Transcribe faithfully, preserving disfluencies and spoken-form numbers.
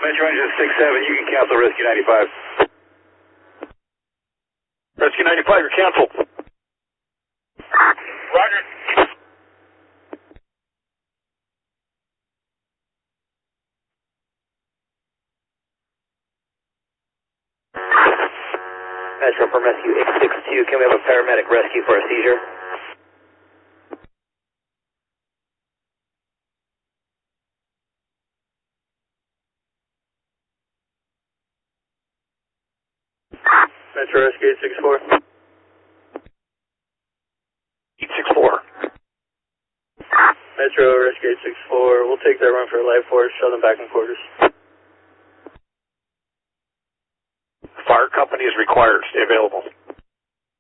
Metro Engine six seven, you can cancel Rescue ninety-five. Rescue ninety-five, you're canceled. Roger. Metro from Rescue eight six two, can we have a paramedic rescue for a seizure? Metro Rescue eight six four. eight six four. Metro Rescue eight six four, we'll take that run for life force, shove them back in quarters. Fire company is required, stay available.